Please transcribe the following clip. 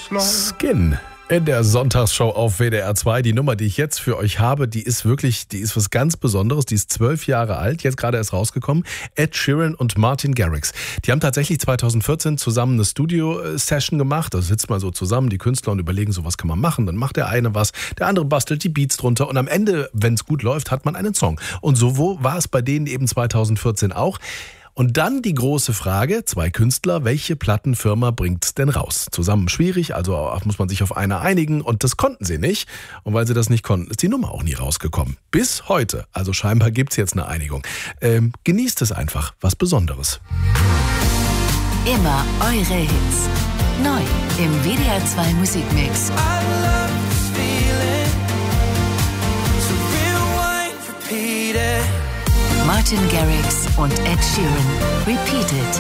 Skin in der Sonntagsshow auf WDR 2. Die Nummer, die ich jetzt für euch habe, die ist was ganz Besonderes. Die ist 12 Jahre alt, jetzt gerade erst rausgekommen. Ed Sheeran und Martin Garrix. Die haben tatsächlich 2014 zusammen eine Studio-Session gemacht. Da sitzt man so zusammen, die Künstler, und überlegen, so was kann man machen. Dann macht der eine was, der andere bastelt die Beats drunter. Und am Ende, wenn es gut läuft, hat man einen Song. Und so war es bei denen eben 2014 auch. Und dann die große Frage, 2 Künstler, welche Plattenfirma bringt's denn raus? Zusammen schwierig, also muss man sich auf eine einigen, und das konnten sie nicht. Und weil sie das nicht konnten, ist die Nummer auch nie rausgekommen. Bis heute, also scheinbar gibt's jetzt eine Einigung. Genießt es einfach, was Besonderes. Immer eure Hits. Neu im WDR 2 Musikmix. Martin Garrix und Ed Sheeran. Repeated.